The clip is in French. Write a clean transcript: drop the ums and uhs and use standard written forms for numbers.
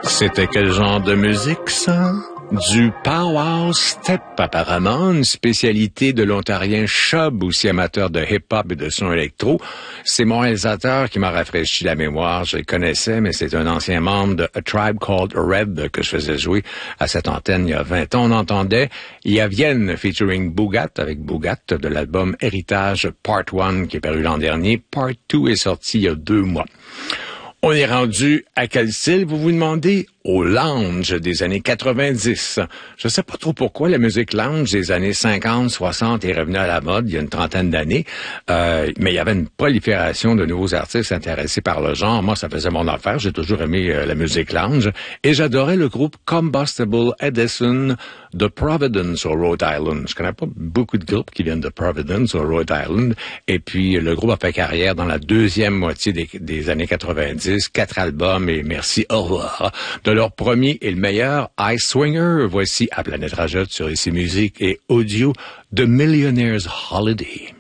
C'était quel genre de musique, ça? Du pow-wow step, apparemment, une spécialité de l'Ontarien Chubb, aussi amateur de hip-hop et de son électro. C'est mon réalisateur qui m'a rafraîchi la mémoire. Je le connaissais, mais c'est un ancien membre de A Tribe Called Red que je faisais jouer à cette antenne il y a 20 ans. On entendait Yavienne featuring Boogat, avec Boogat, de l'album Héritage Part 1 qui est paru l'an dernier. Part 2 est sorti il y a 2 mois. On est rendu à quel style, vous vous demandez? Au lounge des années 90. Je sais pas trop pourquoi la musique lounge des années 50, 60 est revenue à la mode il y a une trentaine d'années, mais il y avait une prolifération de nouveaux artistes intéressés par le genre. Moi, ça faisait mon affaire. J'ai toujours aimé la musique lounge et j'adorais le groupe Combustible Edison de Providence au Rhode Island. Je connais pas beaucoup de groupes qui viennent de Providence au Rhode Island. Et puis, le groupe a fait carrière dans la deuxième moitié des années 90. 4 albums et merci, au revoir. De leur premier et le meilleur, Ice Swinger. Voici à Planète Rajotte sur ici Musique et Audio, The Millionaire's Holiday.